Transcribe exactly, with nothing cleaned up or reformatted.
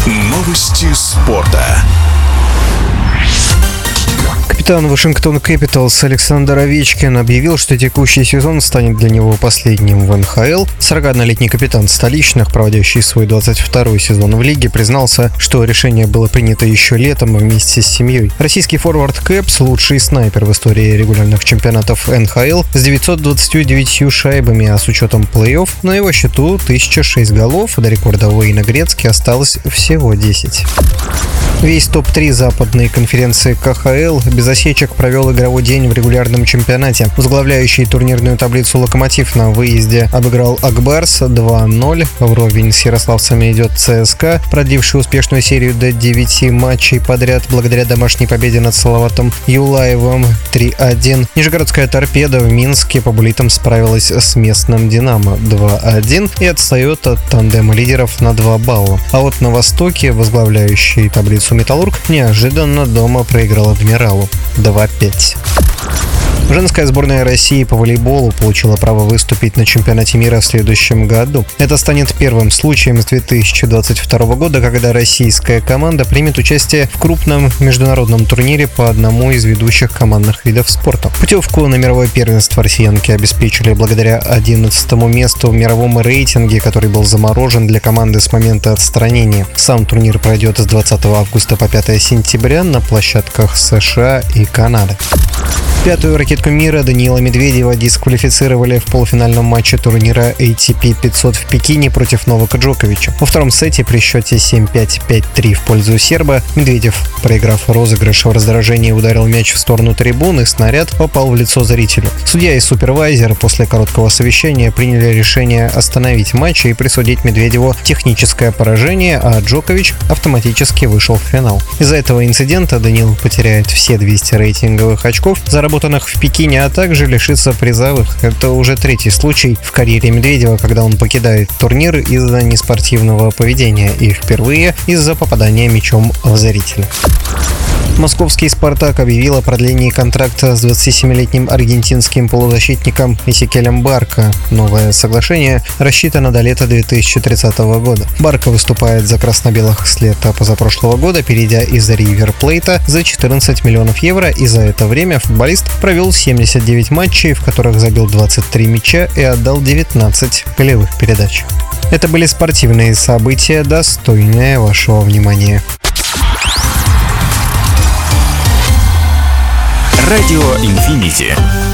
Новости спорта. Капитан Вашингтон Кэпиталс Александр Овечкин объявил, что текущий сезон станет для него последним в эн ха эл. сорокаоднолетний капитан столичных, проводящий свой двадцать второй сезон в лиге, признался, что решение было принято еще летом вместе с семьей. Российский форвард Кэпс, лучший снайпер в истории регулярных чемпионатов эн ха эл, с девятьсот двадцатью девятью шайбами, а с учетом плей-офф на его счету тысяча шесть голов, до рекорда Уэйна Грецки осталось всего десять. Весь топ три западной конференции ка ха эл без осечек провел игровой день в регулярном чемпионате. Возглавляющий турнирную таблицу «Локомотив» на выезде обыграл Акбарс два ноль. Вровень с ярославцами идет цэ эс ка, продливший успешную серию до девяти матчей подряд благодаря домашней победе над Салаватом Юлаевым три один. Нижегородская «Торпеда» в Минске по буллитам справилась с местным «Динамо» два один и отстает от тандема лидеров на два балла. А вот на Востоке возглавляющий таблицу «Металлург» неожиданно дома проиграл «Адмиралу» два пять. Женская сборная России по волейболу получила право выступить на чемпионате мира в следующем году. Это станет первым случаем с две тысячи двадцать второго года, когда российская команда примет участие в крупном международном турнире по одному из ведущих командных видов спорта. Путевку на мировое первенство россиянки обеспечили благодаря одиннадцатому месту в мировом рейтинге, который был заморожен для команды с момента отстранения. Сам турнир пройдет с двадцатого августа по пятое сентября на площадках сэ шэ а и Канады. Пятую ракетку мира Даниила Медведева дисквалифицировали в полуфинальном матче турнира эй ти пи пятьсот в Пекине против Новака Джоковича. Во втором сете при счете семь пять пять три в пользу серба Медведев, проиграв розыгрыш, в раздражении ударил мяч в сторону трибун, и снаряд попал в лицо зрителю. Судья и супервайзер после короткого совещания приняли решение остановить матч и присудить Медведеву техническое поражение, а Джокович автоматически вышел в финал. Из-за этого инцидента Даниил потеряет все двести рейтинговых очков, заработанных в Пекине, а также лишится призовых. Это уже третий случай в карьере Медведева, когда он покидает турнир из-за неспортивного поведения и впервые из-за попадания мячом в зрителя. Московский «Спартак» объявил о продлении контракта с двадцатисемилетним аргентинским полузащитником Эсекиэлем Барко. Новое соглашение рассчитано до лета две тысячи тридцатого года. Барко выступает за красно-белых с лета позапрошлого года, перейдя из Ривер Плейта за четырнадцать миллионов евро, и за это время футболист провел семьдесят девять матчей, в которых забил двадцать три мяча и отдал девятнадцать голевых передач. Это были спортивные события, достойные вашего внимания. Радио Инфинити.